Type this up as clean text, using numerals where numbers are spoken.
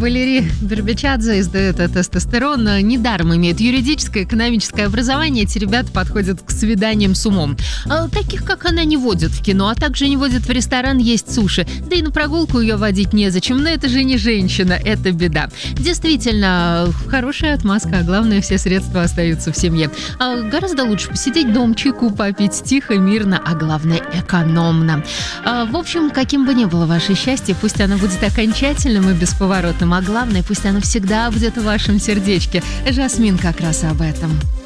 Валерий Вербичадзе издает тестостерон. Недаром имеет юридическое, экономическое образование. Эти ребята подходят к свиданиям с умом. Таких, как она, не водят в кино, а также не водят в ресторан есть суши. Да и на прогулку ее водить незачем. Но это же не женщина, это беда. Действительно, хорошая отмазка, а главное, все средства остаются в семье. Гораздо лучше посидеть дома, чайку попить тихо, мирно, а главное, экономно. В общем, каким бы ни было ваше счастье, пусть оно будет окончательным и бесповоротным, а главное, пусть оно всегда будет в вашем сердечке. Жасмин как раз об этом.